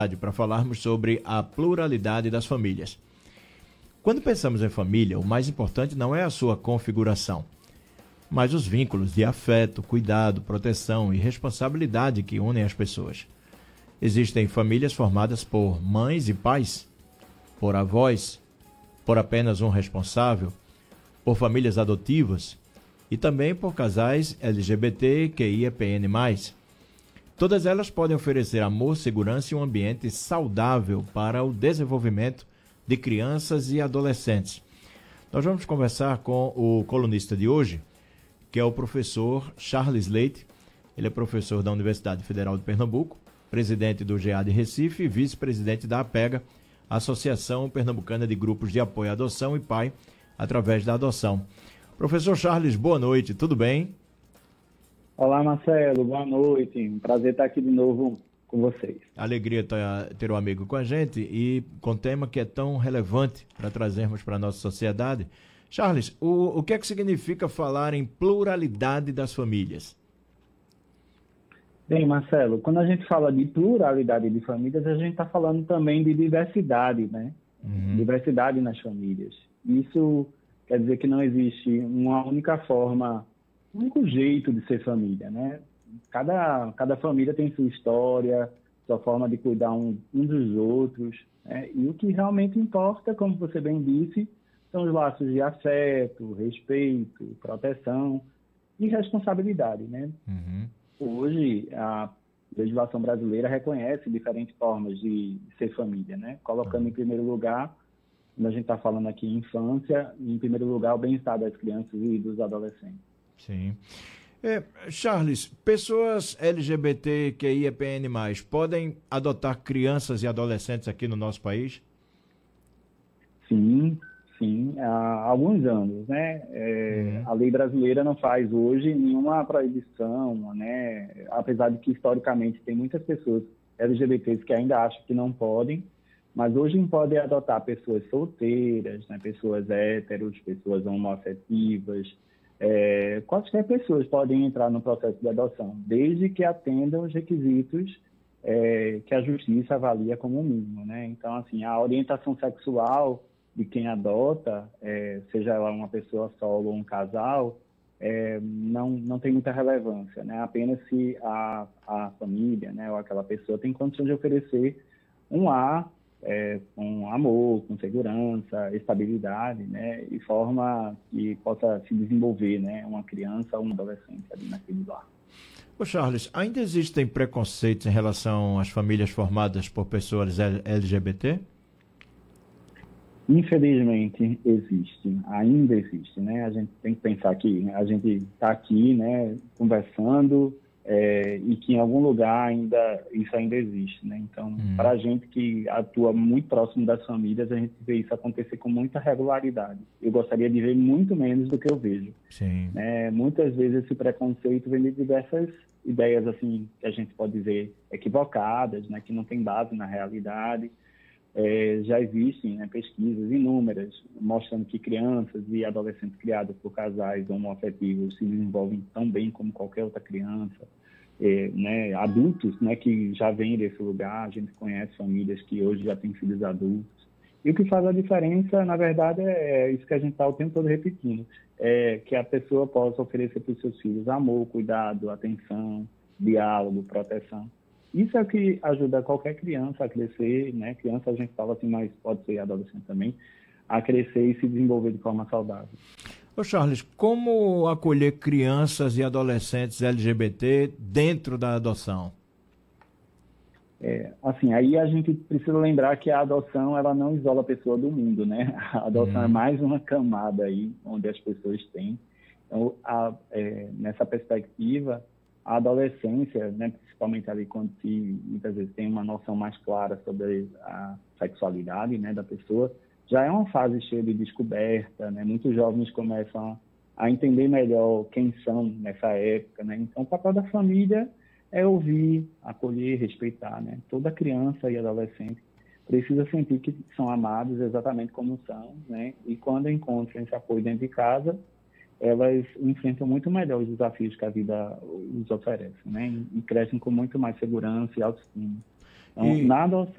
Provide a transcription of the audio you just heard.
para falarmos sobre a pluralidade das famílias. Quando pensamos em família, o mais importante não é a sua configuração, mas os vínculos de afeto, cuidado, proteção e responsabilidade que unem as pessoas. Existem famílias formadas por mães e pais, por avós, por apenas um responsável, por famílias adotivas e também por casais LGBTQIAPN+. Todas elas podem oferecer amor, segurança e um ambiente saudável para o desenvolvimento de crianças e adolescentes. Nós vamos conversar com o colunista de hoje, que é o professor Charles Leite. Ele é professor da Universidade Federal de Pernambuco, presidente do GA de Recife e vice-presidente da APEGA, Associação Pernambucana de Grupos de Apoio à Adoção e Pai através da Adoção. Professor Charles, boa noite, tudo bem? Olá, Marcelo, boa noite. Um prazer estar aqui de novo com vocês. Alegria ter um amigo com a gente e com um tema que é tão relevante para trazermos para a nossa sociedade. Charles, o que é que significa falar em pluralidade das famílias? Bem, Marcelo, quando a gente fala de pluralidade de famílias, a gente está falando também de diversidade, né? Diversidade nas famílias. Isso quer dizer que não existe uma única forma, um único jeito de ser família, né? Cada família tem sua história, sua forma de cuidar um dos outros, né? E o que realmente importa, como você bem disse, são os laços de afeto, respeito, proteção e responsabilidade, né? Hoje, a legislação brasileira reconhece diferentes formas de ser família, né? Colocando em primeiro lugar, quando a gente está falando aqui em infância, em primeiro lugar o bem-estar das crianças e dos adolescentes. Sim. Charles, pessoas LGBTQIAPN+, podem adotar crianças e adolescentes aqui no nosso país? Sim, há alguns anos, né? A lei brasileira não faz hoje nenhuma proibição, né? Apesar de que historicamente tem muitas pessoas LGBTs que ainda acham que não podem, mas hoje podem adotar pessoas solteiras, né? Pessoas héteros, pessoas homoafetivas, quaisquer pessoas podem entrar no processo de adoção, desde que atendam os requisitos que a justiça avalia como mínimo, né? Então, assim, a orientação sexual de quem adota, seja ela uma pessoa solo ou um casal, não tem muita relevância, né? Apenas se a família, né, ou aquela pessoa tem condições de oferecer um lar com amor, com segurança, estabilidade, né, e forma que possa se desenvolver, né, uma criança ou um adolescente ali naquele lar. Ô Charles, ainda existem preconceitos em relação às famílias formadas por pessoas LGBT? Infelizmente ainda existe, né? A gente tem que pensar que a gente está aqui, né, conversando, e que em algum lugar isso ainda existe, né? Então, para a gente que atua muito próximo das famílias, a gente vê isso acontecer com muita regularidade. Eu gostaria de ver muito menos do que eu vejo. Sim. Muitas vezes esse preconceito vem de diversas ideias, assim, que a gente pode dizer equivocadas, né, que não tem base na realidade. Já existem, né, pesquisas inúmeras mostrando que crianças e adolescentes criados por casais homoafetivos se desenvolvem tão bem como qualquer outra criança, né, adultos, né, que já vêm desse lugar. A gente conhece famílias que hoje já têm filhos adultos, e o que faz a diferença, na verdade, é isso que a gente está o tempo todo repetindo, que a pessoa possa oferecer para os seus filhos amor, cuidado, atenção, diálogo, proteção. Isso é o que ajuda qualquer criança a crescer, né? Criança a gente fala assim, mas pode ser adolescente também, a crescer e se desenvolver de forma saudável. Ô Charles, como acolher crianças e adolescentes LGBT dentro da adoção? Assim, aí a gente precisa lembrar que a adoção, ela não isola a pessoa do mundo, né? A adoção é mais uma camada aí, onde as pessoas têm. Então, nessa perspectiva, a adolescência, né, principalmente ali quando muitas vezes tem uma noção mais clara sobre a sexualidade, né, da pessoa, já é uma fase cheia de descoberta, né? Muitos jovens começam a entender melhor quem são nessa época, né? Então, o papel da família é ouvir, acolher, respeitar, né? Toda criança e adolescente precisa sentir que são amados exatamente como são, né? E quando encontram esse apoio dentro de casa, elas enfrentam muito melhor os desafios que a vida os oferece, né? E crescem com muito mais segurança e autoestima. Então, na adoção,